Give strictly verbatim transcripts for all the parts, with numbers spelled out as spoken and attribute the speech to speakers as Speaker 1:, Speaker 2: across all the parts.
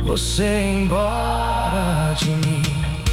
Speaker 1: você embora de mim.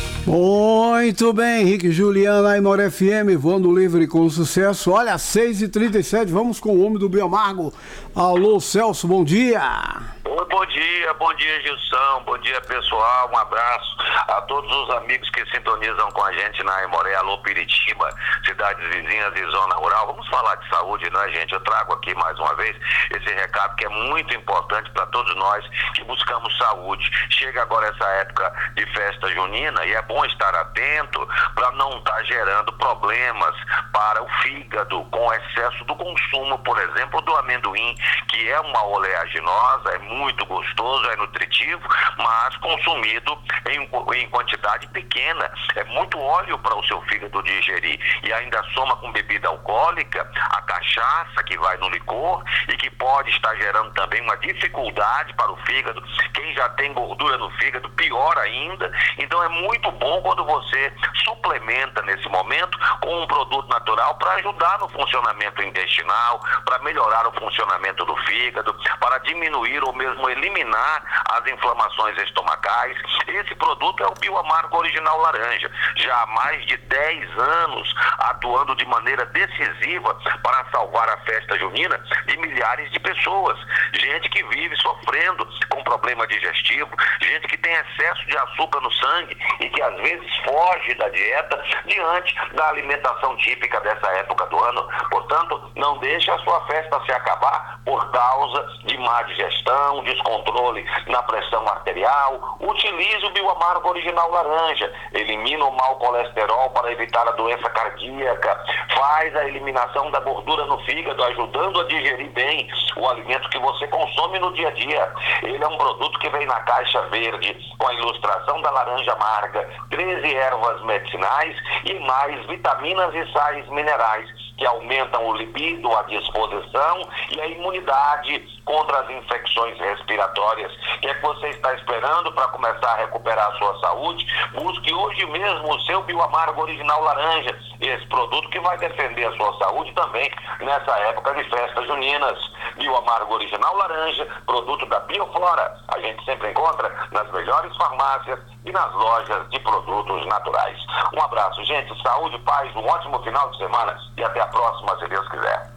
Speaker 2: Muito bem, Henrique Juliana, Aimoré F M, voando livre com sucesso. Olha, seis e trinta e sete, vamos com o homem do Bioamargo. Alô, Celso, bom dia.
Speaker 3: Oi, bom dia, bom dia, Gilson, bom dia, pessoal, um abraço a todos os amigos que sintonizam com a gente na Aimoré, alô, Piritiba, cidades vizinhas e zona rural. Vamos falar de saúde, né, gente? Eu trago aqui mais uma vez esse recado que é muito importante para todos nós que buscamos saúde. Chega agora essa época de festa junina e é bom estar atento para não estar gerando problemas para o fígado com excesso do consumo, por exemplo, do amendoim, que é uma oleaginosa, é muito gostoso, é nutritivo, mas consumido em, em quantidade pequena. É muito óleo para o seu fígado digerir. E ainda soma com bebida alcoólica, a cachaça que vai no licor e que pode estar gerando também uma dificuldade para o fígado. Quem já tem gordura no fígado, pior ainda. Então é muito bom quando você suplementa nesse momento com um produto natural para ajudar no funcionamento intestinal, para melhorar o funcionamento do fígado, para diminuir ou mesmo eliminar as inflamações estomacais. Esse produto é o Bioamargo Original Laranja, já há mais de dez anos atuando de maneira decisiva para salvar a festa junina de milhares de pessoas. Gente que vive sofrendo com problema digestivo, gente que tem excesso de açúcar no sangue e que às vezes foge da dieta diante da alimentação típica dessa época do ano. Portanto, não deixe a sua festa se acabar por causa de má digestão, descontrole na pressão arterial. Utilize o Bioamargo Original Laranja, elimina o mau colesterol para evitar a doença cardíaca, faz a eliminação da gordura no fígado, ajudando a digerir bem o alimento que você consome no dia a dia. Ele é um produto que vem na caixa verde com a ilustração da laranja amarga, treze ervas medicinais e mais vitaminas e sais minerais que aumentam o libido, a disposição e a imunidade contra as infecções respiratórias. O que é que você está esperando para começar a recuperar a sua saúde? Busque hoje mesmo o seu Bioamargo Original Laranja, esse produto que vai defender a sua saúde também nessa época de festas juninas. Bioamargo Original Laranja, produto da Bioflora. A gente sempre encontra nas melhores farmácias e nas lojas de produtos naturais. Um abraço, gente. Saúde, paz, um ótimo final de semana e até a próxima, se Deus quiser.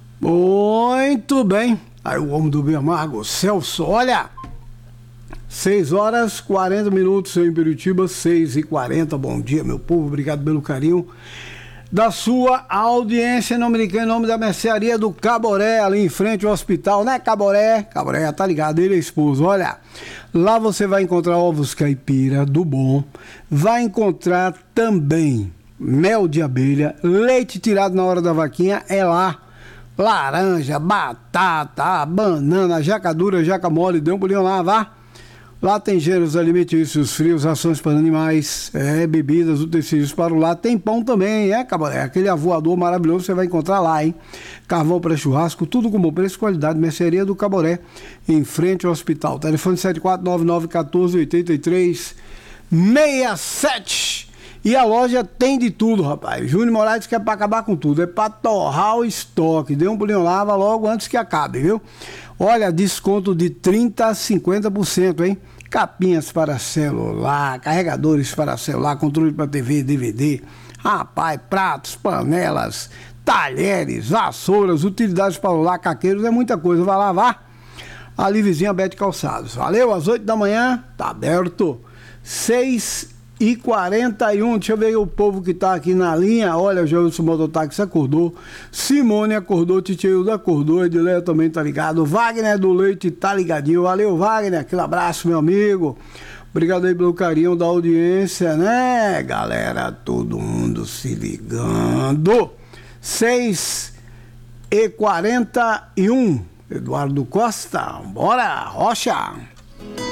Speaker 2: Muito bem. Aí o homem do Bioamargo, Celso, olha, seis horas e quarenta minutos em Piritiba, seis e quarenta. Bom dia, meu povo, obrigado pelo carinho da sua audiência. Em nome de quem? Em nome da mercearia do Caboré, ali em frente ao hospital, né, Caboré? Caboré, tá ligado, ele é esposo. Olha, lá você vai encontrar ovos caipira do bom, vai encontrar também mel de abelha, leite tirado na hora da vaquinha, é lá. Laranja, batata, banana, jaca dura, jaca mole, dê um pulinho lá, vá. Lá tem gêneros alimentícios frios, rações para animais, é, bebidas, utensílios para o lar. Tem pão também, é, é aquele avoador maravilhoso, você vai encontrar lá, hein? Carvão para churrasco, tudo com bom preço e qualidade. Mercearia do Caboré, em frente ao hospital. Telefone sete quatro nove nove um quatro oito três seis sete. E a loja tem de tudo, rapaz. Júnior Moraes quer para acabar com tudo, é para torrar o estoque. Dê um pulinho lá, vá logo antes que acabe, viu? Olha, desconto de trinta a cinquenta por cento, hein? Capinhas para celular, carregadores para celular, controle para T V, D V D, rapaz, pratos, panelas, talheres, vassouras, utilidades para o lar, caqueiros, é muita coisa. Vai lá, vá. Ali vizinha Bete Calçados. Valeu, às oito da manhã, tá aberto. seis e quarenta e um, deixa eu ver o povo que tá aqui na linha. Olha, o Gelson Mototáxi acordou, Simone acordou, Titiuda acordou, Edileia também tá ligado, Wagner do Leite tá ligadinho. Valeu, Wagner, aquele abraço, meu amigo, obrigado aí pelo carinho da audiência, né, galera, todo mundo se ligando. Seis e quarenta e um, Eduardo Costa, bora, Rocha.